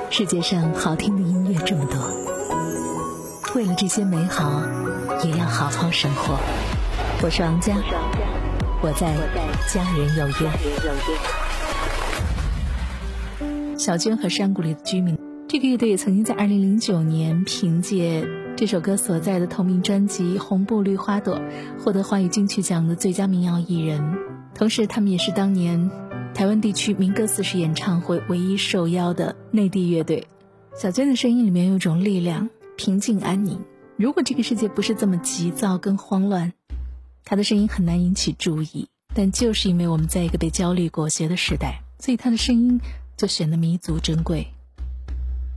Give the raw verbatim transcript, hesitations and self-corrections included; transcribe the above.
世界上好听的音乐这么多，为了这些美好，也要好好生活。我是王佳，我在家人有约。小娟和山谷里的居民，这个乐队也曾经在二零零九年凭借这首歌所在的同名专辑《红布绿花朵》获得华语金曲奖的最佳民谣艺人，同时他们也是当年台湾地区民歌四十演唱会唯一受邀的内地乐队。小娟的声音里面有一种力量，平静安宁。如果这个世界不是这么急躁跟慌乱，她的声音很难引起注意，但就是因为我们在一个被焦虑裹挟的时代，所以她的声音就显得弥足珍贵。